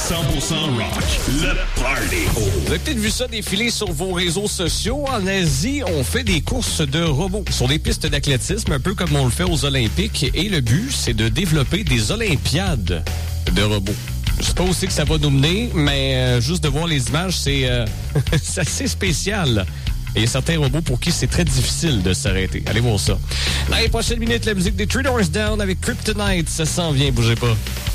rock, le party. Vous avez peut-être vu ça défiler sur vos réseaux sociaux. En Asie, on fait des courses de robots sur des pistes d'athlétisme, un peu comme on le fait aux Olympiques. Et le but, c'est de développer des Olympiades de robots. Je sais pas où c'est que ça va nous mener, mais juste de voir les images, c'est assez spécial. Et il y a certains robots pour qui c'est très difficile de s'arrêter. Allez voir ça. Dans les prochaines minutes, la musique des Three Doors Down avec Kryptonite. Ça s'en vient, bougez pas.